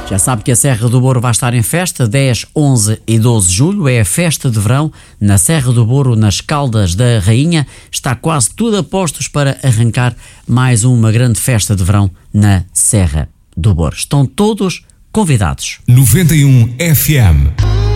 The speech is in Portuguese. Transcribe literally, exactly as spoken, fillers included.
Já sabe que a Serra do Boro vai estar em festa, dez, onze e doze de julho, é a festa de verão na Serra do Boro, nas Caldas da Rainha. Está quase tudo a postos para arrancar mais uma grande festa de verão na Serra do Boro. Estão todos convidados. noventa e um F M